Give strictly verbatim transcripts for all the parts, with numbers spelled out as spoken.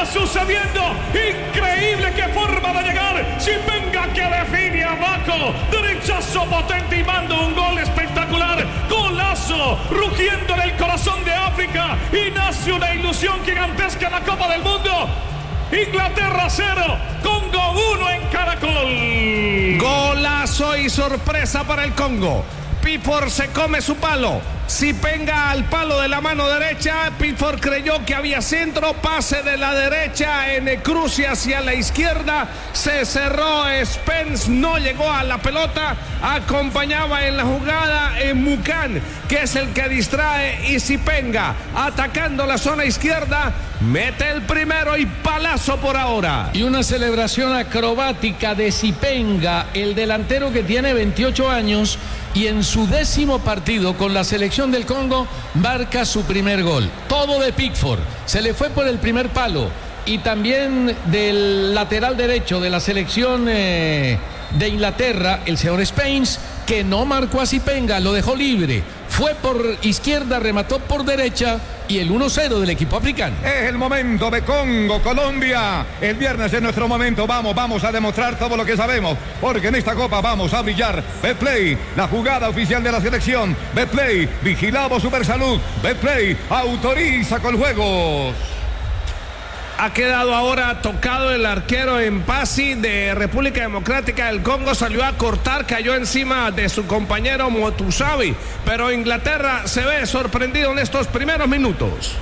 sucediendo. Increíble, qué forma de llegar. Zipenga que define abajo. Derechazo potente y manda un gol espectacular. Golazo, rugiendo en el corazón de África. Y nace una ilusión gigantesca en la Copa del Mundo. Inglaterra cero, Congo uno en Caracol. Golazo y sorpresa para el Congo. Pickford se come su palo. Zipenga al palo de la mano derecha. Pickford creyó que había centro. Pase de la derecha en cruce hacia la izquierda. Se cerró Spence. No llegó a la pelota. Acompañaba en la jugada en Mucan, que es el que distrae. Y Zipenga atacando la zona izquierda. Mete el primero y palazo por ahora. Y una celebración acrobática de Zipenga, el delantero que tiene veintiocho años y en su décimo partido con la selección del Congo marca su primer gol. Todo de Pickford. Se le fue por el primer palo. Y también del lateral derecho de la selección eh, de Inglaterra, el señor Spence, que no marcó a Zipenga, lo dejó libre. Fue por izquierda, remató por derecha y el uno cero del equipo africano. Es el momento de Congo, Colombia. El viernes es nuestro momento. Vamos, vamos a demostrar todo lo que sabemos, porque en esta Copa vamos a brillar. Betplay, la jugada oficial de la selección. Betplay, vigilamos Supersalud. Betplay, autoriza con juegos. Ha quedado ahora tocado el arquero en Pasi de República Democrática del Congo. Salió a cortar, cayó encima de su compañero Motusavi. Pero Inglaterra se ve sorprendido en estos primeros minutos.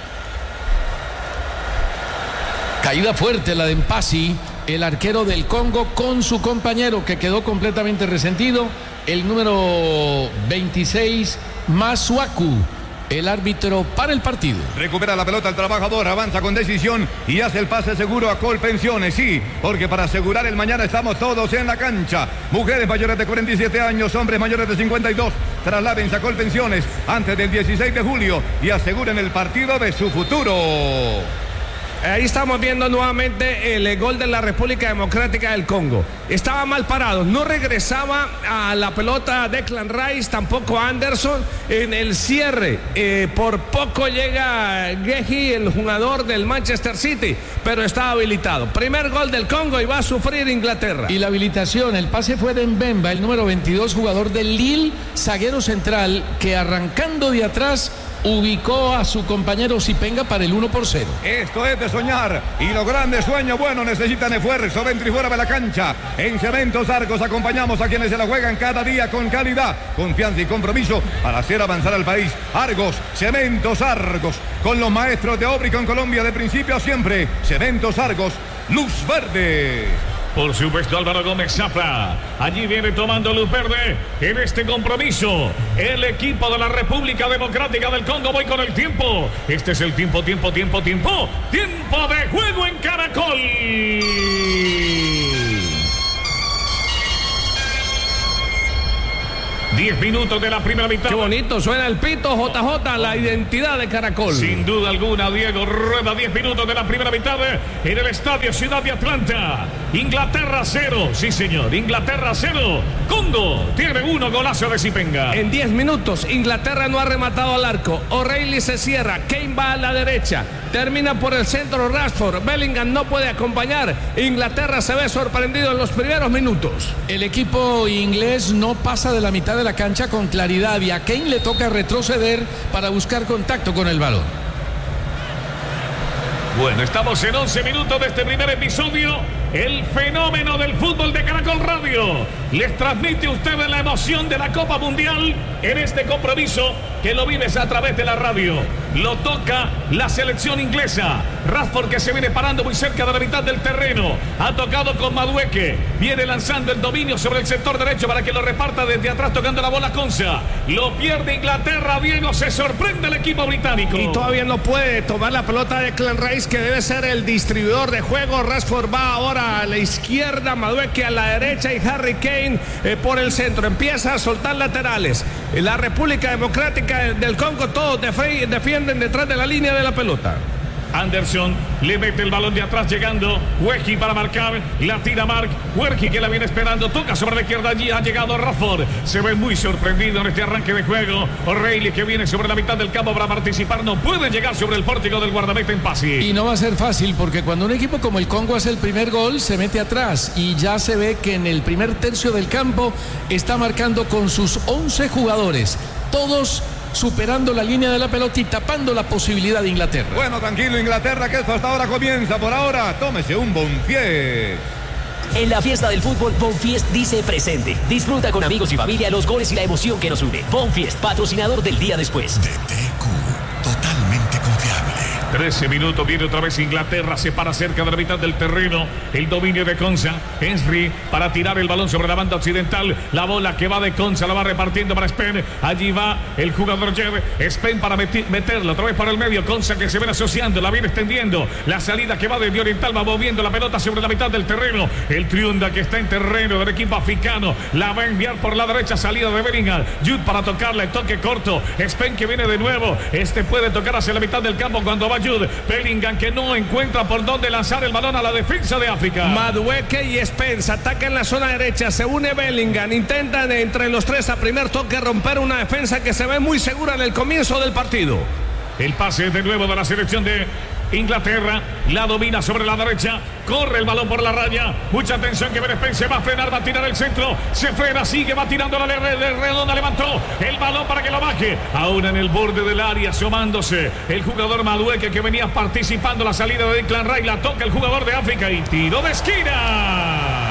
Caída fuerte la de Mpasi, el arquero del Congo, con su compañero que quedó completamente resentido. El número veintiséis, Masuaku. El árbitro para el partido. Recupera la pelota el trabajador, avanza con decisión y hace el pase seguro a Colpensiones. Sí, porque para asegurar el mañana estamos todos en la cancha. Mujeres mayores de cuarenta y siete años, hombres mayores de cincuenta y dos. Trasládense a Colpensiones antes del dieciséis de julio y aseguren el partido de su futuro. Ahí estamos viendo nuevamente el gol de la República Democrática del Congo. Estaba mal parado, no regresaba a la pelota Declan Rice, tampoco Anderson en el cierre. Eh, por poco llega Gehi, el jugador del Manchester City, pero está habilitado. Primer gol del Congo y va a sufrir Inglaterra. Y la habilitación, el pase fue de Mbemba, el número veintidós, jugador del Lille, zaguero central, que arrancando de atrás ubicó a su compañero Zipenga para el uno por cero. Esto es de soñar y los grandes sueños buenos necesitan esfuerzo dentro y fuera de la cancha. En Cementos Argos acompañamos a quienes se la juegan cada día con calidad, confianza y compromiso para hacer avanzar al país. Argos, Cementos Argos, con los maestros de obra y con Colombia de principio a siempre. Cementos Argos, luz verde. Por supuesto, Álvaro Gómez Zafra. Allí viene tomando luz verde en este compromiso. El equipo de la República Democrática del Congo. Voy con el tiempo. Este es el tiempo, tiempo, tiempo, tiempo. Tiempo de juego en Caracol. Diez minutos de la primera mitad. Qué bonito suena el pito, J J, la identidad de Caracol. Sin duda alguna, Diego Rueda. Diez minutos de la primera mitad en el estadio Ciudad de Atlanta. Inglaterra cero, sí señor, Inglaterra cero. Congo tiene uno, golazo de Zipenga. En diez minutos, Inglaterra no ha rematado al arco. O'Reilly se cierra, Kane va a la derecha. Termina por el centro Rashford. Bellingham no puede acompañar. Inglaterra se ve sorprendido en los primeros minutos. El equipo inglés no pasa de la mitad de la cancha con claridad y a Kane le toca retroceder para buscar contacto con el balón. Bueno, estamos en once minutos de este primer episodio. El fenómeno del fútbol de Caracol Radio les transmite a ustedes la emoción de la Copa Mundial en este compromiso que lo vives a través de la radio. Lo toca la selección inglesa. Rashford, que se viene parando muy cerca de la mitad del terreno. Ha tocado con Madueke. Viene lanzando el dominio sobre el sector derecho para que lo reparta desde atrás tocando la bola Konsa. Lo pierde Inglaterra. Diego, se sorprende el equipo británico. Y todavía no puede tomar la pelota de Declan Rice, que debe ser el distribuidor de juego. Rashford va ahora a la izquierda, Madueke a la derecha y Harry Kane eh, por el centro. Empieza a soltar laterales. La República Democrática del Congo, todos defienden detrás de la línea de la pelota. Anderson le mete el balón de atrás llegando. Weji para marcar. La tira Mark. Weji que la viene esperando. Toca sobre la izquierda. Allí ha llegado Rafford. Se ve muy sorprendido en este arranque de juego. O'Reilly que viene sobre la mitad del campo para participar. No puede llegar sobre el pórtico del guardameta en Pasi. Y no va a ser fácil porque cuando un equipo como el Congo hace el primer gol, se mete atrás. Y ya se ve que en el primer tercio del campo está marcando con sus once jugadores. Todos superando la línea de la pelota y tapando la posibilidad de Inglaterra. Bueno, tranquilo Inglaterra, que esto hasta ahora comienza. Por ahora, tómese un Bonfiest. En la fiesta del fútbol, Bonfiest dice presente. Disfruta con amigos y familia los goles y la emoción que nos une. Bonfiest, patrocinador del día después. D T Q, totalmente confiable. trece minutos, viene otra vez Inglaterra, se para cerca de la mitad del terreno, el dominio de Konsa, Henry para tirar el balón sobre la banda occidental, la bola que va de Konsa, la va repartiendo para Spen, allí va el jugador Jeb, Spen para meti- meterla otra vez para el medio, Konsa que se viene asociando, la viene extendiendo, la salida que va de Oriental, va moviendo la pelota sobre la mitad del terreno, el Triunda que está en terreno del equipo africano, la va a enviar por la derecha, salida de Bellingham, Jude para tocarla, el toque corto, Spen que viene de nuevo, este puede tocar hacia la mitad del campo cuando va Jude, Bellingham que no encuentra por dónde lanzar el balón a la defensa de África. Madueke y Spence atacan la zona derecha, se une Bellingham, intentan entre los tres a primer toque romper una defensa que se ve muy segura en el comienzo del partido. El pase de nuevo de la selección de Inglaterra, la domina sobre la derecha, corre el balón por la raya, mucha atención que Spence va a frenar, va a tirar el centro, se frena, sigue, va tirando la redonda, levantó el balón para que lo baje, aún en el borde del área, asomándose el jugador Madueke que venía participando la salida de Declan Rice, la toca el jugador de África y tiro de esquina.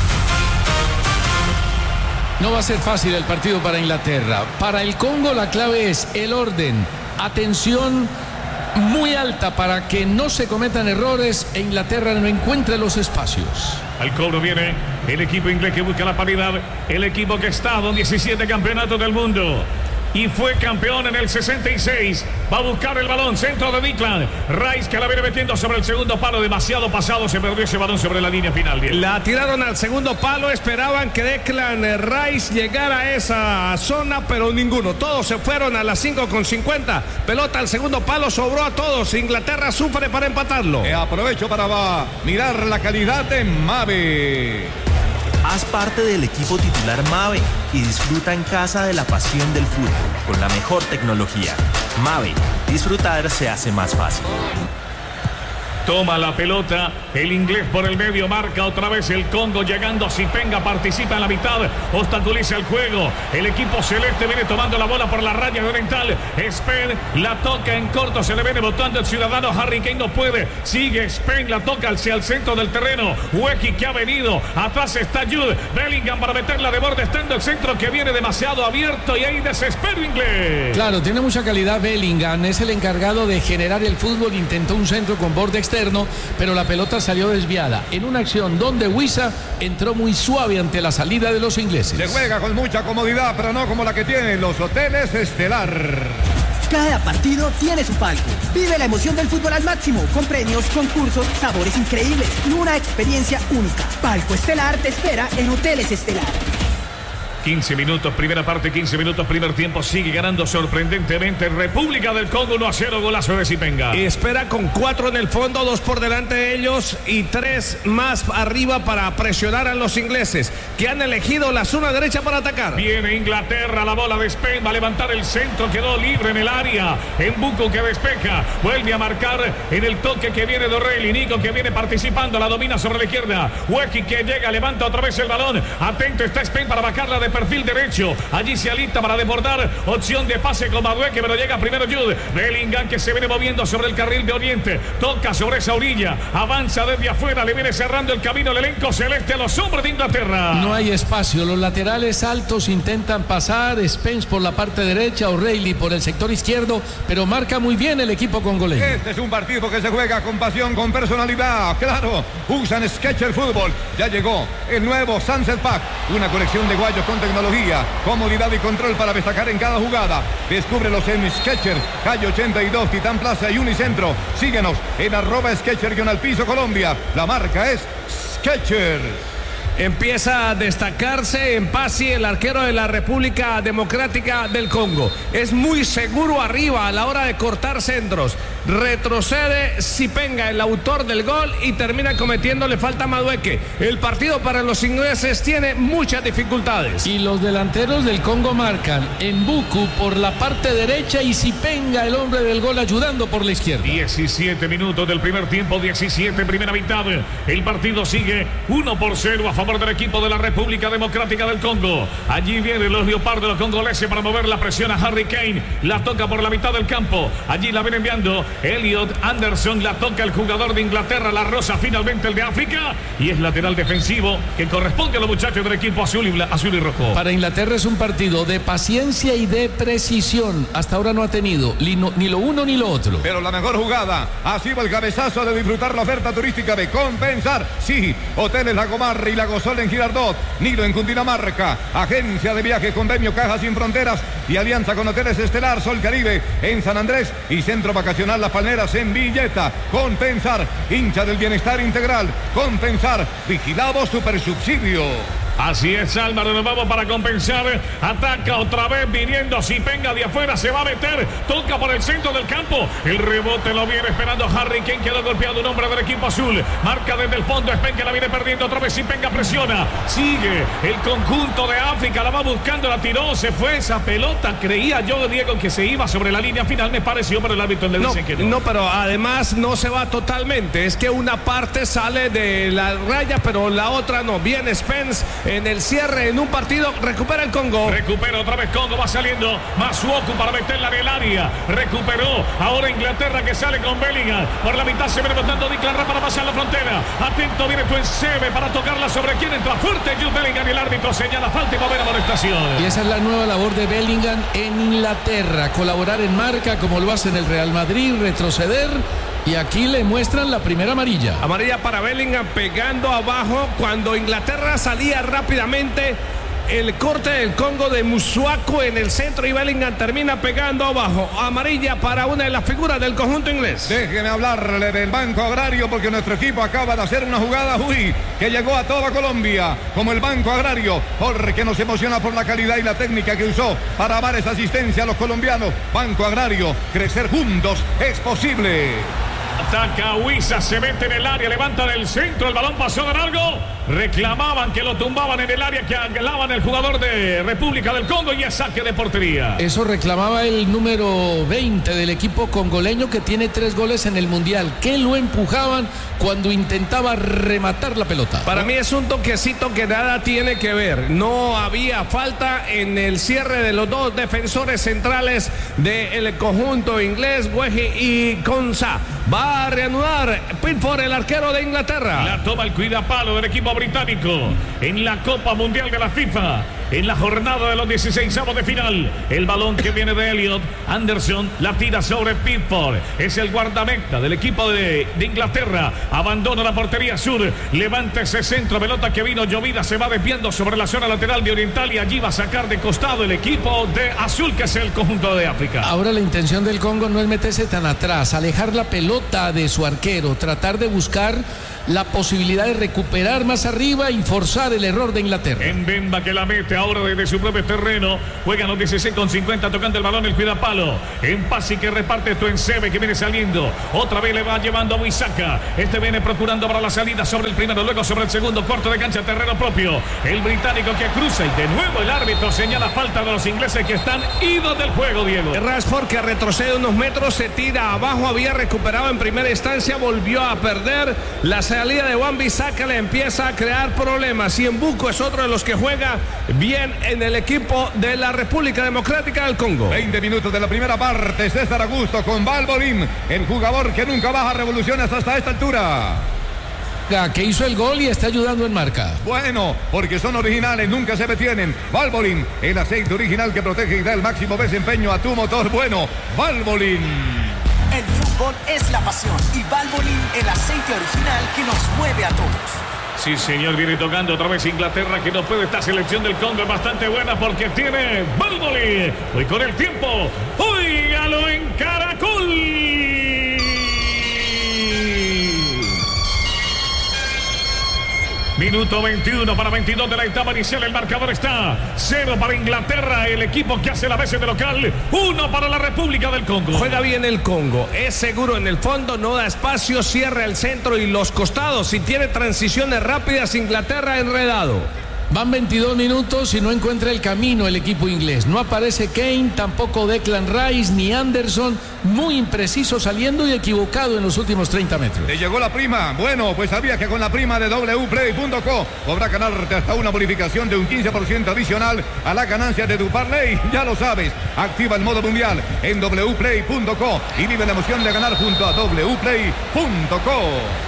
No va a ser fácil el partido para Inglaterra. Para el Congo la clave es el orden, atención muy alta para que no se cometan errores e Inglaterra no encuentre los espacios. Al cobro viene el equipo inglés que busca la paridad, el equipo que ha estado en diecisiete campeonatos del mundo y fue campeón en el sesenta y seis. Va a buscar el balón, centro de Declan Rice que la viene metiendo sobre el segundo palo, demasiado pasado, se perdió ese balón sobre la línea final. Bien. La tiraron al segundo palo, esperaban que Declan Rice llegara a esa zona, pero ninguno, todos se fueron a las cinco con cincuenta, pelota al segundo palo, sobró a todos, Inglaterra sufre para empatarlo. Eh, aprovecho para va, mirar la calidad de Mave. Haz parte del equipo titular Mave y disfruta en casa de la pasión del fútbol con la mejor tecnología. Mave, disfrutar se hace más fácil. Toma la pelota, el inglés por el medio, marca otra vez el Congo llegando a Sipenga, participa en la mitad, obstaculiza el juego, el equipo celeste viene tomando la bola por la raya de Oriental, Spen la toca en corto, se le viene botando el ciudadano, Harry Kane no puede, sigue Spen, la toca hacia el centro del terreno, Weji que ha venido, atrás está Jude, Bellingham para meterla de borde, estando el centro que viene demasiado abierto y ahí desespero inglés. Claro, tiene mucha calidad Bellingham, es el encargado de generar el fútbol, intentó un centro con borde externo, pero la pelota salió desviada en una acción donde Wissa entró muy suave ante la salida de los ingleses. Se juega con mucha comodidad, pero no como la que tienen los hoteles Estelar. Cada partido tiene su palco. Vive la emoción del fútbol al máximo, con premios, concursos, sabores increíbles y una experiencia única. Palco Estelar te espera en Hoteles Estelar. quince minutos, primera parte, quince minutos, primer tiempo, sigue ganando sorprendentemente República del Congo, uno a cero, golazo de Sipenga. Y espera con cuatro en el fondo, dos por delante de ellos y tres más arriba para presionar a los ingleses, que han elegido la zona derecha para atacar. Viene Inglaterra, la bola de Spain, va a levantar el centro, quedó libre en el área, en Buco que despeja, vuelve a marcar en el toque que viene de O'Reilly, Nico que viene participando, la domina sobre la izquierda, Weji que llega, levanta otra vez el balón, atento está Spain para bajarla de perfil derecho, allí se alista para desbordar, opción de pase con Madueke, pero llega primero Jude, Bellingham que se viene moviendo sobre el carril de Oriente, toca sobre esa orilla, avanza desde afuera, le viene cerrando el camino el elenco celeste a los hombres de Inglaterra. No hay espacio, los laterales altos intentan pasar, Spence por la parte derecha, O'Reilly por el sector izquierdo, pero marca muy bien el equipo congoleño. Este es un partido que se juega con pasión, con personalidad, claro, usan Sketcher Fútbol, ya llegó el nuevo Sunset Pack, una colección de guayos con tecnología, comodidad y control para destacar en cada jugada. Descúbrelos en Sketcher, calle ochenta y dos, Titán Plaza y Unicentro. Síguenos en arroba Sketcher-al piso Colombia. La marca es Sketcher. empieza a destacarse en Pasi, el arquero de la República Democrática del Congo. Es muy seguro arriba a la hora de cortar centros. Retrocede Sipenga, el autor del gol, y termina cometiéndole falta a Madueke. El partido para los ingleses tiene muchas dificultades. Y los delanteros del Congo marcan Mbuku por la parte derecha y Sipenga, el hombre del gol, ayudando por la izquierda. diecisiete minutos del primer tiempo, diecisiete primera mitad. El partido sigue uno por cero a favor del equipo de la República Democrática del Congo. Allí vienen los leopardos, los congoleses, para mover la presión a Harry Kane. La toca por la mitad del campo. Allí la ven enviando Elliot Anderson, la toca el jugador de Inglaterra, la rosa finalmente el de África, y es lateral defensivo que corresponde a los muchachos del equipo azul y, azul y rojo. Para Inglaterra es un partido de paciencia y de precisión. Hasta ahora no ha tenido ni, no, ni lo uno ni lo otro. Pero la mejor jugada ha sido el cabezazo de disfrutar la oferta turística de Compensar. Sí, Hoteles Lagomar y Lagosol en Girardot, Nido en Cundinamarca, Agencia de Viajes, Convenio Caja Sin Fronteras y alianza con Hoteles Estelar Sol Caribe en San Andrés y Centro Vacacional Las Palmeras en Villeta. Compensar, hincha del bienestar integral. Compensar, vigilado Supersubsidio. Así es, Álvaro, nos vamos para Compensar. Ataca otra vez viniendo Sipenga de afuera, se va a meter, toca por el centro del campo. El rebote lo viene esperando Harry Kane, quedó golpeado un hombre del equipo azul. Marca desde el fondo, Spenga la viene perdiendo otra vez, Sipenga presiona. Sigue el conjunto de África, la va buscando, la tiró, se fue esa pelota. Creía yo, Diego, que se iba sobre la línea final, me pareció, pero el árbitro le dice no, que no. No, pero además no se va totalmente. Es que una parte sale de la raya, pero la otra no. Viene Spence en el cierre en un partido, recupera el Congo. Recupera otra vez Congo, va saliendo Masuoku para meterla en el área. Recuperó ahora Inglaterra que sale con Bellingham. Por la mitad se viene botando Declan Rice para pasar la frontera. Atento viene Tuensebe para tocarla sobre quien entra fuerte. Jude Bellingham y el árbitro señala falta y va a haber amonestación. Y esa es la nueva labor de Bellingham en Inglaterra. Colaborar en marca como lo hace en el Real Madrid, retroceder. Y aquí le muestran la primera amarilla. Amarilla para Bellingham pegando abajo cuando Inglaterra salía rápidamente. El corte del Congo de Musuaku en el centro y Bellingham termina pegando abajo. Amarilla para una de las figuras del conjunto inglés. Déjeme hablarle del Banco Agrario porque nuestro equipo acaba de hacer una jugada uy, que llegó a toda Colombia, como el Banco Agrario, porque nos emociona por la calidad y la técnica que usó para dar esa asistencia a los colombianos. Banco Agrario, crecer juntos es posible. Ataca Huiza, se mete en el área, levanta del centro, el balón pasó de largo. Reclamaban que lo tumbaban en el área, que anglaban el jugador de República del Congo y es saque de portería. Eso reclamaba el número veinte del equipo congoleño que tiene tres goles en el Mundial, que lo empujaban cuando intentaba rematar la pelota. Para mí es un toquecito que nada tiene que ver. No había falta en el cierre de los dos defensores centrales del conjunto inglés, Wehi y Konsa. Va a reanudar Pickford, el arquero de Inglaterra. La toma el cuidapalo del equipo británico en la Copa Mundial de la FIFA. En la jornada de los dieciseisavos de final, el balón que viene de Elliot Anderson la tira sobre Pickford. Es el guardameta del equipo de, de Inglaterra. Abandona la portería sur. Levanta ese centro. Pelota que vino llovida. Se va desviando sobre la zona lateral de Oriental. Y allí va a sacar de costado el equipo de azul, que es el conjunto de África. Ahora la intención del Congo no es meterse tan atrás. Alejar la pelota de su arquero. Tratar de buscar la posibilidad de recuperar más arriba y forzar el error de Inglaterra. En Bemba que la mete ahora desde su propio terreno. Juegan los dieciséis con cincuenta tocando el balón el cuidapalo. En Pasi que reparte Tuensebe que viene saliendo. Otra vez le va llevando a Wisaka. Este viene procurando para la salida sobre el primero, luego sobre el segundo, corto de cancha, terreno propio. El británico que cruza y de nuevo el árbitro señala falta de los ingleses que están idos del juego, Diego. Rashford que retrocede unos metros, se tira abajo, había recuperado en primera instancia, volvió a perder. La salida de Wan-Bissaka le empieza a crear problemas y Mbuku es otro de los que juega bien en el equipo de la República Democrática del Congo. veinte minutos de la primera parte. César Augusto con Valvoline, el jugador que nunca baja revoluciones hasta esta altura. Que hizo el gol y está ayudando en marca. Bueno, porque son originales, nunca se detienen. Valvoline, el aceite original que protege y da el máximo desempeño a tu motor. Bueno, Valvoline. El fútbol es la pasión y Valvoline, el aceite original que nos mueve a todos. Sí, señor, viene tocando otra vez Inglaterra, que no puede. Esta selección del Congo es bastante buena porque tiene Valvoline. Hoy con el tiempo, óigalo en Caracol. Minuto veintiuno para veintidós de la etapa inicial. El marcador está cero para Inglaterra, el equipo que hace la veces de local. uno para la República del Congo. Juega bien el Congo, es seguro en el fondo, no da espacio, cierra el centro y los costados. Y tiene transiciones rápidas, Inglaterra enredado. Van veintidós minutos y no encuentra el camino el equipo inglés. No aparece Kane, tampoco Declan Rice ni Anderson. Muy impreciso saliendo y equivocado en los últimos treinta metros. ¿Te llegó la prima? Bueno, pues sabía que con la prima de doble u play punto co podrás ganarte hasta una bonificación de un quince por ciento adicional a la ganancia de tu parlay. Ya lo sabes, activa el modo mundial en doble u play punto co y vive la emoción de ganar junto a doble u play punto co.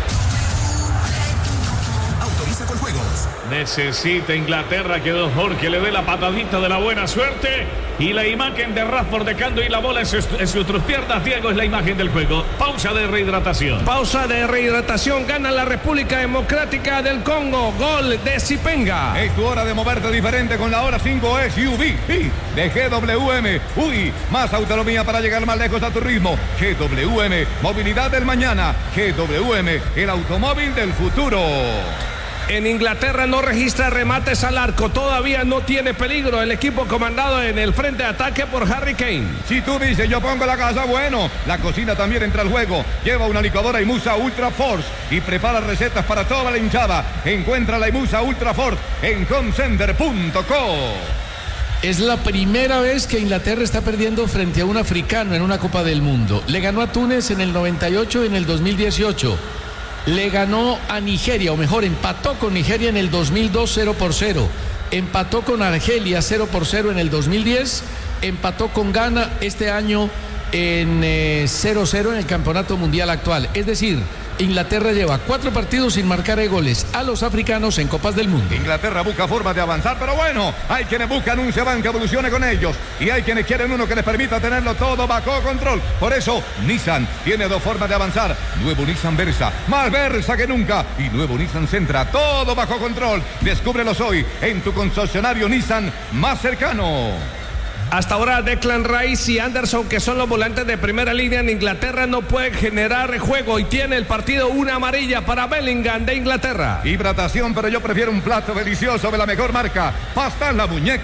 Autoriza con juegos. Necesita Inglaterra que Don Jorge le dé la patadita de la buena suerte. Y la imagen de Rashford dejando y la bola en sus, en sus piernas, Diego, es la imagen del juego. Pausa de rehidratación. Pausa de rehidratación. Gana la República Democrática del Congo. Gol de Sipenga. Es tu hora de moverte diferente con la hora cinco S U V de G W M. Uy, más autonomía para llegar más lejos a tu ritmo. G W M, movilidad del mañana. G W M, el automóvil del futuro. En Inglaterra no registra remates al arco, todavía no tiene peligro el equipo comandado en el frente de ataque por Harry Kane. Si tú dices yo pongo la casa, bueno, la cocina también entra al juego. Lleva una licuadora Imusa Ultra Force y prepara recetas para toda la hinchada. Encuentra la Imusa Ultra Force en comcenter punto co. Es la primera vez que Inglaterra está perdiendo frente a un africano en una Copa del Mundo. Le ganó a Túnez en el noventa y ocho y en el dos mil dieciocho. Le ganó a Nigeria, o mejor, empató con Nigeria en el dos mil dos cero por cero. Empató con Argelia cero por cero en el dos mil diez. Empató con Ghana este año en eh, cero cero en el campeonato mundial actual. Es decir, Inglaterra lleva cuatro partidos sin marcar goles a los africanos en Copas del Mundo. Inglaterra busca formas de avanzar, pero bueno, hay quienes buscan un Seban que evolucione con ellos y hay quienes quieren uno que les permita tenerlo todo bajo control. Por eso, Nissan tiene dos formas de avanzar. Nuevo Nissan Versa, más Versa que nunca, y nuevo Nissan Sentra, todo bajo control. Descúbrelos hoy en tu concesionario Nissan más cercano. Hasta ahora Declan Rice y Anderson, que son los volantes de primera línea en Inglaterra, no pueden generar juego y tiene el partido una amarilla para Bellingham de Inglaterra. Hidratación, pero yo prefiero un plato delicioso de la mejor marca. Pasta en la muñeca.